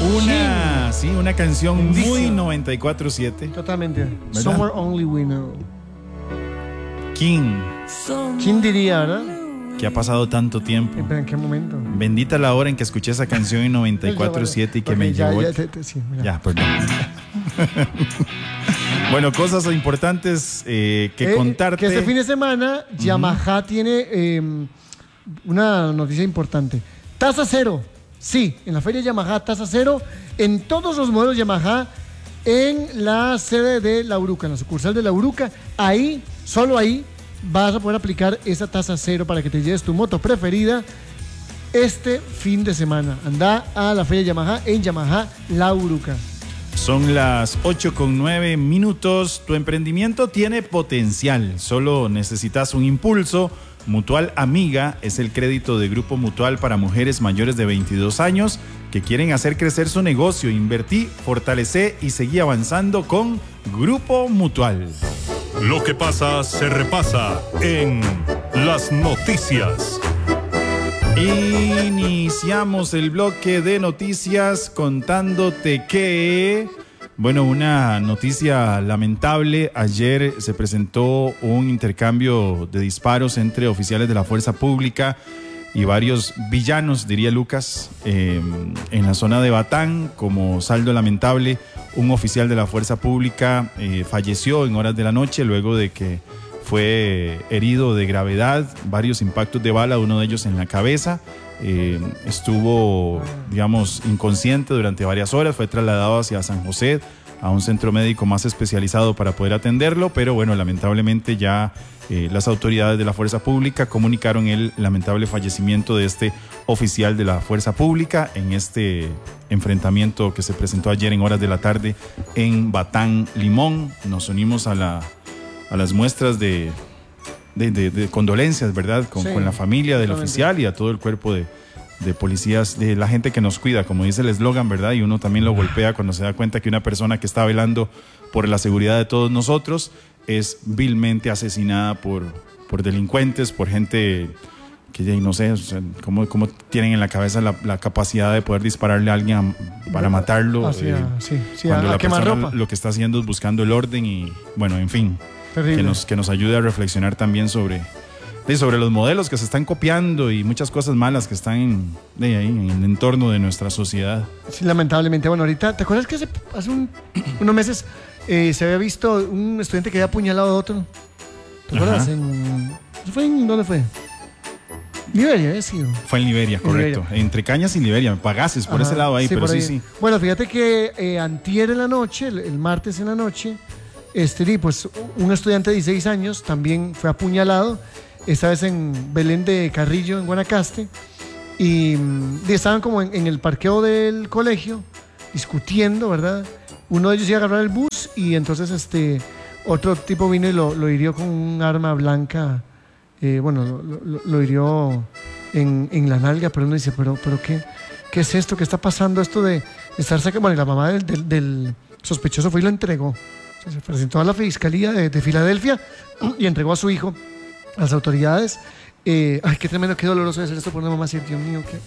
Una canción muy 94.7. Totalmente. ¿Verdad? Somewhere Only We Know. ¿Quién diría, verdad? que ha pasado tanto tiempo? ¿Pero en qué momento? Bendita la hora en que escuché esa canción en 94.7 y que me llevó... Ya, perdón. Bueno, cosas importantes que contarte. Que este fin de semana Yamaha tiene una noticia importante. Tasa cero. Sí, en la feria Yamaha, tasa cero en todos los modelos Yamaha en la sede de La Uruca, en la sucursal de La Uruca. Ahí, solo ahí, vas a poder aplicar esa tasa cero para que te lleves tu moto preferida este fin de semana. Anda a la feria Yamaha en Yamaha La Uruca. Son las 8:09. Tu emprendimiento tiene potencial, solo necesitas un impulso. Mutual Amiga es el crédito de Grupo Mutual para mujeres mayores de 22 años que quieren hacer crecer su negocio. Invertí, fortalecé y seguí avanzando con Grupo Mutual. Lo que pasa se repasa en las noticias. Iniciamos el bloque de noticias contándote que... Bueno, una noticia lamentable. Ayer se presentó un intercambio de disparos entre oficiales de la fuerza pública y varios villanos, diría Lucas, en la zona de Batán. Como saldo lamentable, un oficial de la fuerza pública falleció en horas de la noche luego de que fue herido de gravedad, varios impactos de bala, uno de ellos en la cabeza. Estuvo, digamos, inconsciente durante varias horas, fue trasladado hacia San José a un centro médico más especializado para poder atenderlo, pero bueno, lamentablemente ya las autoridades de la fuerza pública comunicaron el lamentable fallecimiento de este oficial de la fuerza pública en este enfrentamiento que se presentó ayer en horas de la tarde en Batán, Limón. Nos unimos a las muestras de condolencias, ¿verdad? Con la familia del oficial y a todo el cuerpo de policías, de la gente que nos cuida, como dice el eslogan, ¿verdad? Y uno también lo golpea cuando se da cuenta que una persona que está velando por la seguridad de todos nosotros es vilmente asesinada por delincuentes, por gente que no sé, o sea, cómo tienen en la cabeza la capacidad de poder dispararle a alguien para matarlo. Cuando la persona lo que está haciendo es buscando el orden y, bueno, en fin. Que nos ayude a reflexionar también sobre los modelos que se están copiando y muchas cosas malas que están ahí en el entorno de nuestra sociedad. Sí, lamentablemente. Bueno, ahorita, ¿te acuerdas que hace unos meses se había visto un estudiante que había apuñalado a otro? ¿Te acuerdas? ¿Dónde fue? Liberia, ¿eh? Sí. Fue en Liberia, correcto. Liberia. Entre Cañas y Liberia, Pagases, por ese lado ahí, sí, pero sí. Bueno, fíjate que antier en la noche, el martes en la noche, pues un estudiante de 16 años también fue apuñalado, esta vez en Belén de Carrillo, en Guanacaste, y estaban como en el parqueo del colegio discutiendo, ¿verdad? Uno de ellos iba a agarrar el bus y entonces otro tipo vino y lo hirió con un arma blanca, lo hirió en la nalga, pero uno dice, pero ¿qué es esto? ¿Qué está pasando? Esto de estar sacando... Bueno, y la mamá del sospechoso fue y lo entregó. Se presentó a la fiscalía de Filadelfia y entregó a su hijo a las autoridades. Qué tremendo, qué doloroso es esto por una mamá, decir, Dios mío, que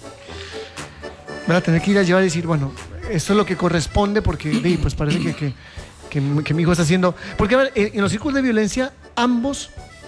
van a tener que ir a llevar y decir, bueno, esto es lo que corresponde porque pues parece que mi hijo está haciendo... Porque, a ver, en los círculos de violencia, ambos,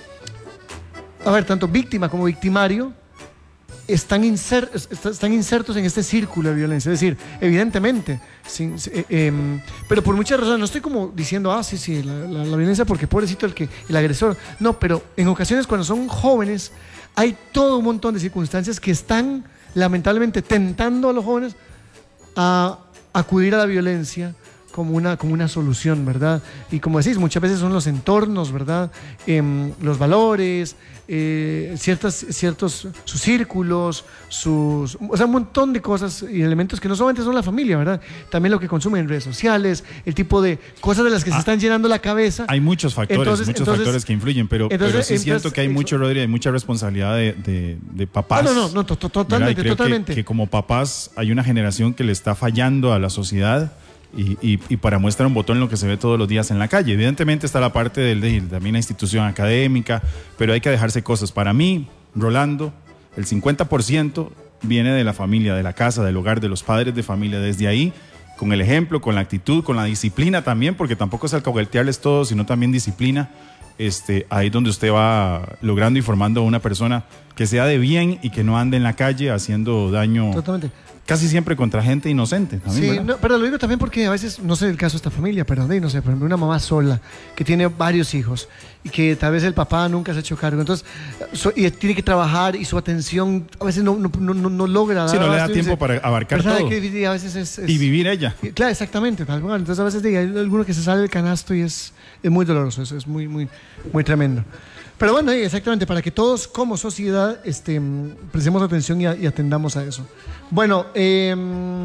tanto víctima como victimario, están insertos en este círculo de violencia. Es decir, evidentemente, pero por muchas razones, no estoy como diciendo, la violencia porque pobrecito el agresor. No, pero en ocasiones cuando son jóvenes, hay todo un montón de circunstancias que están lamentablemente tentando a los jóvenes a acudir a la violencia como una solución, ¿verdad? Y como decís, muchas veces son los entornos, ¿verdad? Los valores, ciertos sus círculos, un montón de cosas y elementos que no solamente son la familia, ¿verdad? También lo que consumen en redes sociales, el tipo de cosas de las que se están llenando la cabeza. Hay muchos factores, factores que influyen, pero sí siento que hay mucho, Rodri, hay mucha responsabilidad de papás. No, totalmente. Que como papás hay una generación que le está fallando a la sociedad. Y para muestra un botón lo que se ve todos los días en la calle. Evidentemente está la parte también la institución académica, pero hay que dejarse cosas. Para mí, Rolando, el 50% viene de la familia, de la casa, del hogar, de los padres de familia. Desde ahí, con el ejemplo, con la actitud, con la disciplina también, porque tampoco es alcahuetearles todo, sino también disciplina. Ahí es donde usted va logrando y formando a una persona que sea de bien y que no ande en la calle haciendo daño. Totalmente. Casi siempre contra gente inocente. También, sí, no, pero lo digo también porque a veces, no sé el caso de esta familia, pero no sé, por ejemplo, una mamá sola que tiene varios hijos y que tal vez el papá nunca se ha hecho cargo, entonces, y tiene que trabajar y su atención a veces no logra dar. Sí, no le da tiempo para abarcar todo. Que a veces es, y vivir ella. Claro, exactamente, tal cual. Entonces a veces hay alguno que se sale del canasto y es muy doloroso, eso es muy, muy, muy tremendo. Pero bueno, exactamente, para que todos como sociedad prestemos atención y atendamos a eso. Bueno, ¿qué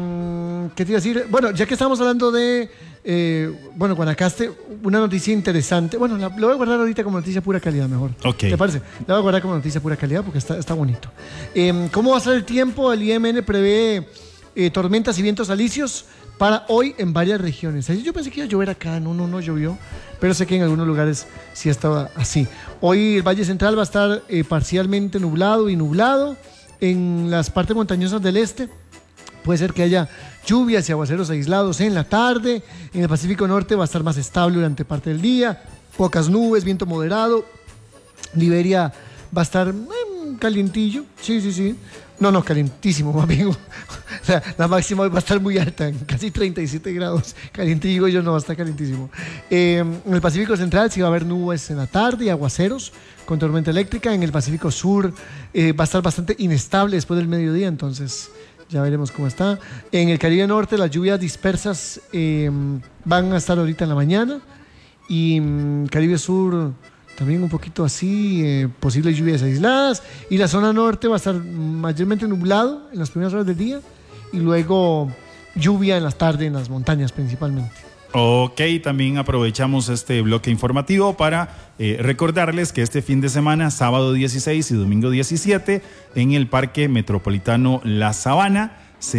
te iba a decir? Bueno, ya que estamos hablando de, Guanacaste, una noticia interesante. Bueno, lo voy a guardar ahorita como noticia pura calidad mejor. Ok. ¿Te parece? La voy a guardar como noticia pura calidad porque está bonito. ¿Cómo va a ser el tiempo? El IMN prevé tormentas y vientos alisios para hoy en varias regiones. Yo pensé que iba a llover acá, no llovió, pero sé que en algunos lugares sí estaba así. Hoy el Valle Central va a estar parcialmente nublado y nublado. En las partes montañosas del este puede ser que haya lluvias y aguaceros aislados en la tarde. En el Pacífico Norte va a estar más estable durante parte del día. Pocas nubes, viento moderado. Liberia va a estar calientillo, sí. No, calientísimo, más bien. O sea, la máxima hoy va a estar muy alta, casi 37 grados. Calientillo, yo no, va a estar calientísimo. En el Pacífico Central sí va a haber nubes en la tarde y aguaceros con tormenta eléctrica. En el Pacífico Sur va a estar bastante inestable después del mediodía, entonces ya veremos cómo está. En el Caribe Norte las lluvias dispersas van a estar ahorita en la mañana. Y Caribe Sur también un poquito así, posibles lluvias aisladas. Y la zona norte va a estar mayormente nublado en las primeras horas del día y luego lluvia en las tardes en las montañas principalmente. Ok, también aprovechamos este bloque informativo para recordarles que este fin de semana, sábado 16 y domingo 17, en el Parque Metropolitano La Sabana,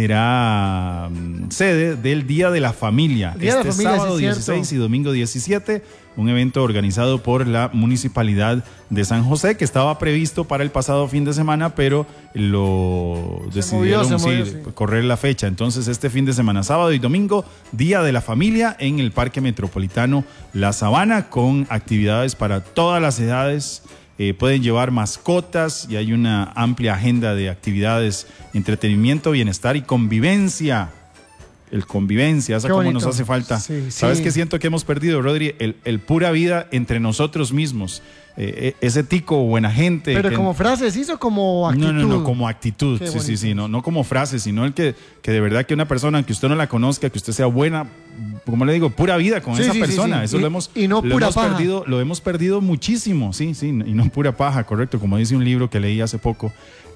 será sede del Día de la Familia. Sábado 16 y domingo 17, un evento organizado por la Municipalidad de San José, que estaba previsto para el pasado fin de semana, pero lo decidieron correr la fecha. Entonces, este fin de semana, sábado y domingo, Día de la Familia en el Parque Metropolitano La Sabana, con actividades para todas las edades. Pueden llevar mascotas y hay una amplia agenda de actividades, entretenimiento, bienestar y convivencia. Convivencia, esa como nos hace falta. Sí, ¿sabes qué siento que hemos perdido, Rodri? El pura vida entre nosotros mismos. Ese tico buena gente. ¿Pero como frase decís o como actitud? No, como actitud. Sí. No como frase, sino el que de verdad que una persona que usted no la conozca, que usted sea buena, como le digo, pura vida con esa persona. Eso lo hemos perdido. Lo hemos perdido muchísimo, sí, y no pura paja, correcto, como dice un libro que leí hace poco.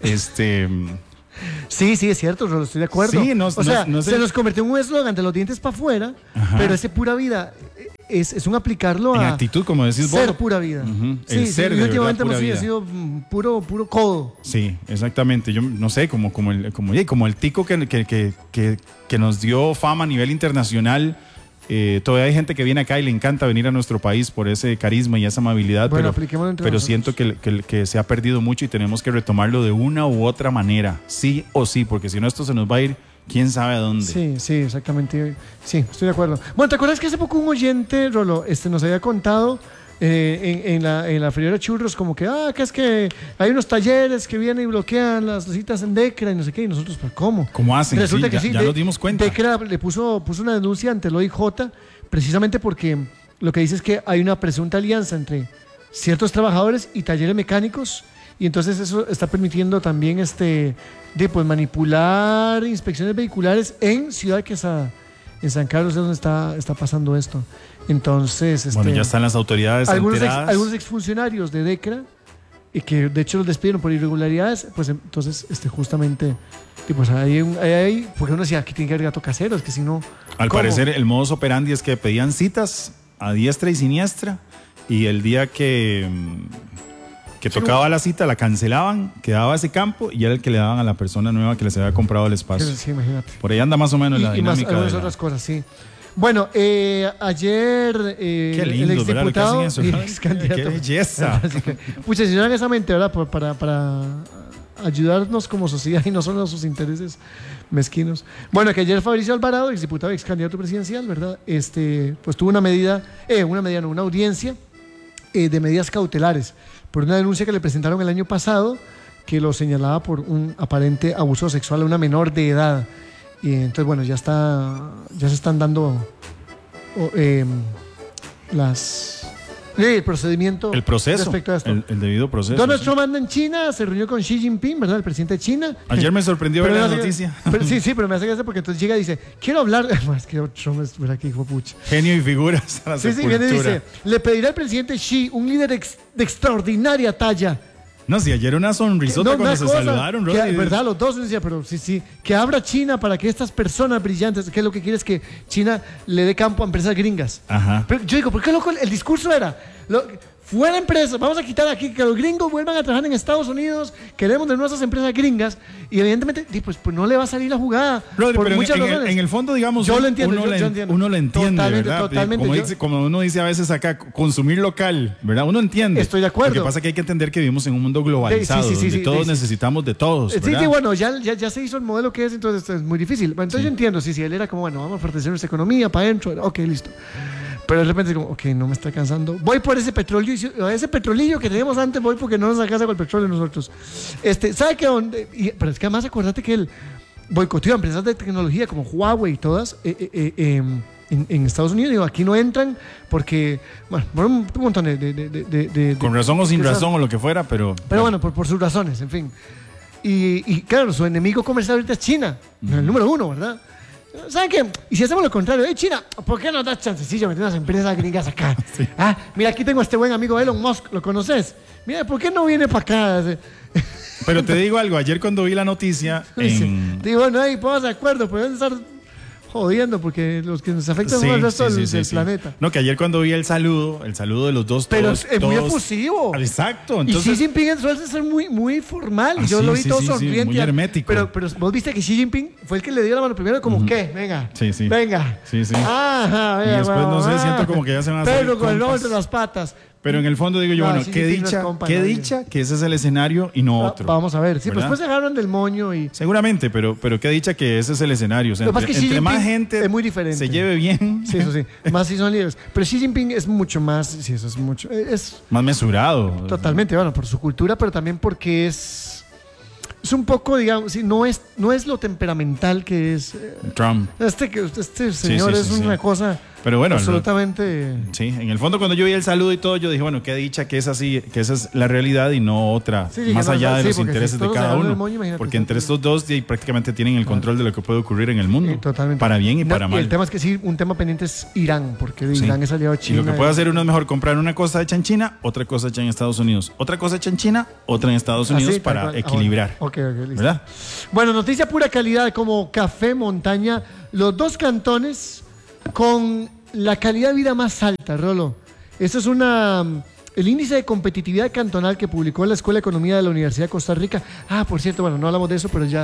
Sí, es cierto, yo estoy de acuerdo. Sí, se nos convirtió en un eslogan de los dientes para afuera, pero ese pura vida es un aplicarlo en actitud, como decís vos. Ser pura vida. El ser de últimamente verdad, hemos sido puro codo. Sí, exactamente. Yo no sé, como el tico que nos dio fama a nivel internacional. Todavía hay gente que viene acá y le encanta venir a nuestro país por ese carisma y esa amabilidad, pero siento que se ha perdido mucho y tenemos que retomarlo de una u otra manera, sí o sí, porque si no esto se nos va a ir quién sabe a dónde. Sí, exactamente. Sí, estoy de acuerdo. Bueno, ¿te acuerdas que hace poco un oyente, Rolo, nos había contado en la friolera Churros como que es que hay unos talleres que vienen y bloquean las citas en DECRA y no sé qué, y nosotros, ¿pero cómo? ¿Cómo hacen? Resulta que ya nos dimos cuenta. DECRA le puso una denuncia ante el OIJ precisamente porque lo que dice es que hay una presunta alianza entre ciertos trabajadores y talleres mecánicos, y entonces eso está permitiendo también manipular inspecciones vehiculares en Ciudad Quesada. En San Carlos es donde está pasando esto. Entonces, bueno, ya están las autoridades enteradas. Algunos exfuncionarios de DECRA, y que de hecho los despidieron por irregularidades, pues entonces justamente, pues ahí, porque uno decía que tiene que haber gato casero, es que si no... Al parecer el modus operandi es que pedían citas a diestra y siniestra, y el día que tocaba la cita la cancelaban, quedaba ese campo y era el que le daban a la persona nueva que les había comprado el espacio. Sí, imagínate. Por ahí anda más o menos la dinámica. Y más otras cosas, sí. Bueno, ayer qué lindo, el exdiputado y excandidato. ¡Qué belleza! Pucha, si no hagan esa mente, ¿verdad? ayudarnos como sociedad y no solo a sus intereses mezquinos. Bueno, que ayer Fabricio Alvarado, exdiputado y ex candidato presidencial, ¿verdad? Pues tuvo una audiencia de medidas cautelares por una denuncia que le presentaron el año pasado que lo señalaba por un aparente abuso sexual a una menor de edad. Y entonces, bueno, ya se están dando el procedimiento. El proceso. Respecto a esto. El debido proceso. Donald Trump anda en China, se reunió con Xi Jinping, ¿verdad? El presidente de China. Ayer me sorprendió ver la noticia. Sí, pero me hace gracia porque entonces llega y dice, quiero hablar. Es que Trump es, ¿verdad? Que hijo pucha. Genio y figuras a la sepultura. Viene y dice, le pediré al presidente Xi, un líder de extraordinaria talla. No, si ayer una sonrisota cuando se saludaron, ¿verdad? Los dos decían, pero sí, que abra China para que estas personas brillantes, que es lo que quiere es que China le dé campo a empresas gringas. Ajá. Pero yo digo, ¿por qué loco? El discurso era, fuera empresas, vamos a quitar aquí que los gringos vuelvan a trabajar en Estados Unidos, queremos de nuestras empresas gringas, y evidentemente, pues no le va a salir la jugada. Brother, por pero muchas razones. en el fondo, digamos, yo lo entiendo, uno lo entiende, totalmente, ¿verdad? Totalmente. Como uno dice a veces acá, consumir local, ¿verdad? Uno entiende. Estoy de acuerdo. Lo que pasa es que hay que entender que vivimos en un mundo globalizado, donde todos necesitamos de todos, ¿verdad? Sí, bueno, ya se hizo el modelo que es, entonces es muy difícil. Bueno, entonces yo entiendo, si él era como, bueno, vamos a fortalecer nuestra economía para adentro, ok, listo. Pero de repente como, ok, no me está cansando. Voy por ese petrolillo que teníamos antes, voy porque no nos alcanza con el petróleo nosotros. ¿Sabe qué? Pero es que además acuérdate que él boicoteó a empresas de tecnología como Huawei y todas en Estados Unidos. Digo, aquí no entran porque, bueno, por un montón de con razón o sin razón o lo que fuera, pero bueno, por sus razones, en fin. Y claro, su enemigo comercial ahorita es China, el número uno, ¿verdad? ¿Saben qué? Y si hacemos lo contrario, China, ¿por qué no das chancecillo meter unas empresas gringas acá? Sí. Mira, aquí tengo a este buen amigo Elon Musk, ¿lo conoces? Mira, ¿por qué no viene para acá? Pero te digo algo, ayer cuando vi la noticia digo, bueno, ahí podemos de acuerdo, podemos estar jodiendo porque los que nos afectan son el resto del planeta. No, que ayer cuando vi el saludo de los dos, pero es muy efusivo. Exacto. Entonces, y Xi Jinping suele ser muy formal. Y yo lo vi todo sonriente. Muy hermético. Pero vos viste que Xi Jinping fue el que le dio la mano primero, como, ¿qué? Venga. Sí. Venga. Sí. Ajá, venga. Y después, no sé, siento como que ya se van a hacer Pero con el lobo entre las patas. Pero en el fondo digo yo, bueno, qué dicha que ese es el escenario y no otro. Vamos a ver. Sí, pues después se agarran del moño y... Seguramente, pero qué dicha que ese es el escenario. O sea, entre más gente es muy diferente. Se lleve bien. Sí, eso sí. Más si son líderes. Pero Xi Jinping es mucho más... Sí, eso es mucho... Es más mesurado. Totalmente, bueno, por su cultura, pero también porque es un poco, digamos, sí, no es lo temperamental que es Trump. Este señor es una cosa... Pero bueno, absolutamente. Sí, en el fondo cuando yo vi el saludo y todo, yo dije, bueno, qué dicha que es así, que esa es la realidad y no otra, más allá de los intereses de cada uno. Porque entre estos dos prácticamente tienen el control de lo que puede ocurrir en el mundo. Totalmente. Para bien y para mal. Y el tema es que sí, un tema pendiente es Irán, porque Irán es aliado de China. Y lo que puede hacer uno es mejor comprar una cosa hecha en China, otra cosa hecha en Estados Unidos. Otra cosa hecha en China, otra en Estados Unidos para equilibrar. Ok, listo. ¿Verdad? Bueno, noticia pura calidad como café, montaña. Los dos cantones con la calidad de vida más alta, Rolo. Eso es el índice de competitividad cantonal que publicó la Escuela de Economía de la Universidad de Costa Rica. Por cierto, bueno, no hablamos de eso, pero ya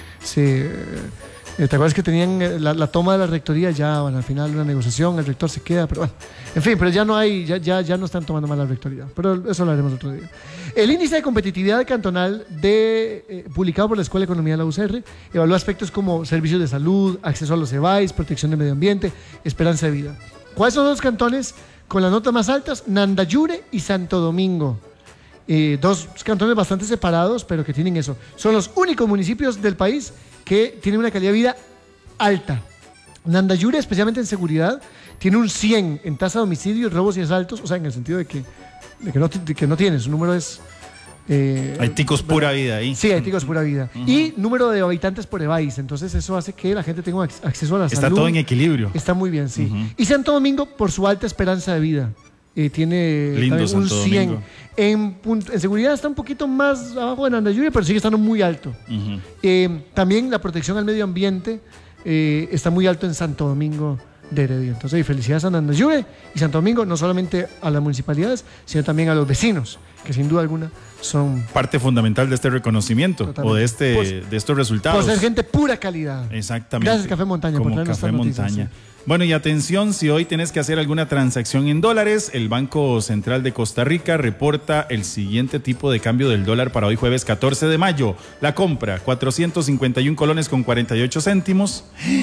¿te acuerdas que tenían la toma de la rectoría? Ya, bueno, al final una negociación, el rector se queda, pero bueno, en fin, pero ya no hay, ya no están tomando más la rectoría, pero eso lo haremos otro día. El índice de competitividad cantonal publicado por la Escuela de Economía de la UCR evalúa aspectos como servicios de salud, acceso a los EBAIS, protección del medio ambiente, esperanza de vida. ¿Cuáles son los dos cantones con las notas más altas? Nandayure y Santo Domingo. Dos cantones bastante separados, pero que tienen eso. Son los únicos municipios del país que tienen una calidad de vida alta. Nandayure, especialmente en seguridad, tiene un 100 en tasa de homicidios, robos y asaltos, o sea, en el sentido de que no tiene, su número es... hay ticos pura vida ahí. Sí, hay ticos pura vida. Y número de habitantes por EBAIS, entonces eso hace que la gente tenga acceso a la salud. Está todo en equilibrio. Está muy bien, sí. Y Santo Domingo, por su alta esperanza de vida, tiene un 100. En seguridad está un poquito más abajo de Nandayure, pero sigue estando muy alto. También la protección al medio ambiente está muy alto en Santo Domingo de Heredia. Entonces, felicidades a Nandayure y Santo Domingo, no solamente a las municipalidades, sino también a los vecinos que sin duda alguna son parte fundamental de este reconocimiento Totalmente. o de estos resultados. por ser gente pura calidad. Exactamente. Gracias, Café Montaña, por Como traernos Café estas noticias, Montaña. Bueno, y atención, si hoy tienes que hacer alguna transacción en dólares, el Banco Central de Costa Rica reporta el siguiente tipo de cambio del dólar para hoy jueves 14 de mayo. La compra, 451 colones con 48 céntimos.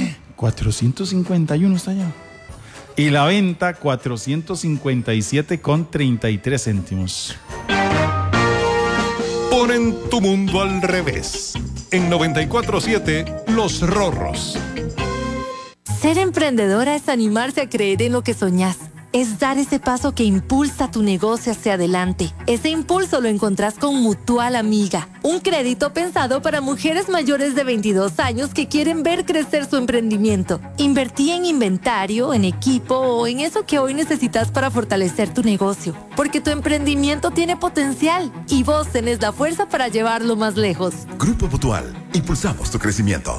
451 está ya. Y la venta, 457 con 33 céntimos. Ponen tu mundo al revés. En 94.7, Los Rorros. Ser emprendedora es animarse a creer en lo que soñás. Es dar ese paso que impulsa tu negocio hacia adelante. Ese impulso lo encontrás con Mutual Amiga, un crédito pensado para mujeres mayores de 22 años que quieren ver crecer su emprendimiento. Invertí en inventario, en equipo o en eso que hoy necesitas para fortalecer tu negocio. Porque tu emprendimiento tiene potencial y vos tenés la fuerza para llevarlo más lejos. Grupo Mutual, impulsamos tu crecimiento.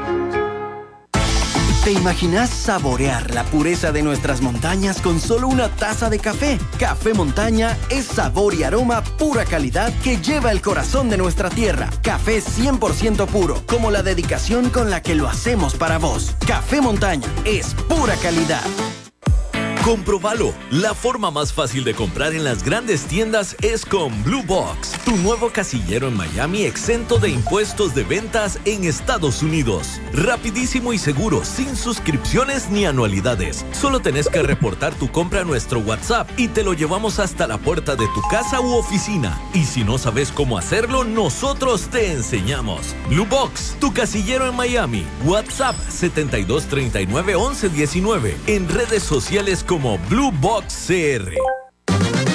¿Te imaginas saborear la pureza de nuestras montañas con solo una taza de café? Café Montaña es sabor y aroma pura calidad que lleva el corazón de nuestra tierra. Café 100% puro, como la dedicación con la que lo hacemos para vos. Café Montaña es pura calidad. Comprobalo. La forma más fácil de comprar en las grandes tiendas es con Blue Box, tu nuevo casillero en Miami exento de impuestos de ventas en Estados Unidos. Rapidísimo y seguro, sin suscripciones ni anualidades. Solo tenés que reportar tu compra a nuestro WhatsApp y te lo llevamos hasta la puerta de tu casa u oficina. Y si no sabes cómo hacerlo, nosotros te enseñamos. Blue Box, tu casillero en Miami. WhatsApp 7239-1119. En redes sociales como Blue Box CR.